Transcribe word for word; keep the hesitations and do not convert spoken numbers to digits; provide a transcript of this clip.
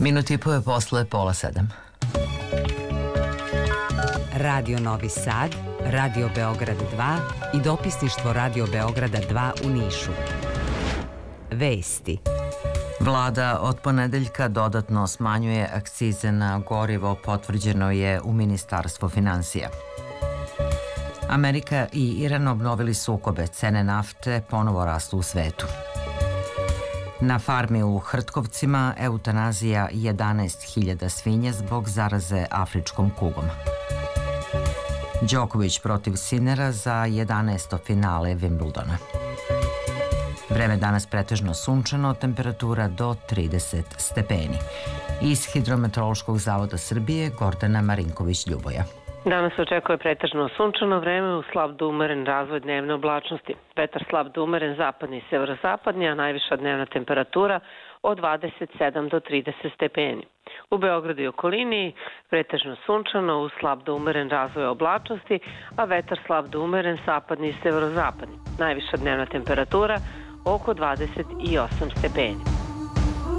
Minuti i po je posle pola sedam. Radio Novi Sad, Radio Beograd dva i dopisništvo Radio Beograda dva u Nišu. Vesti. Vlada od ponedeljka dodatno smanjuje akcize na gorivo, potvrđeno je u Ministarstvu finansija. Amerika i Iran obnovili sukobe, cene nafte ponovo rastu u svetu. Na farmi u Hrtkovcima eutanazija jedanaest hiljada svinja zbog zaraze afričkom kugom. Đoković protiv Sinera za jedanaesto finale Wimbledona. Vreme danas pretežno sunčano, temperatura do trideset stepeni. Iz Hidrometeorološkog zavoda Srbije Gordana Marinković-Ljuboja. Danas se očekuje pretežno sunčano vreme u slab do umeren razvoj dnevne oblačnosti. Vetar slab do umeren zapadni i severozapadni, a najviša dnevna temperatura od dvadeset sedam do trideset stepeni. U Beogradu i okolini pretežno sunčano u slab do umeren razvoj oblačnosti, a vetar slab do umeren zapadni i severozapadni. Najviša dnevna temperatura oko dvadeset osam stepeni.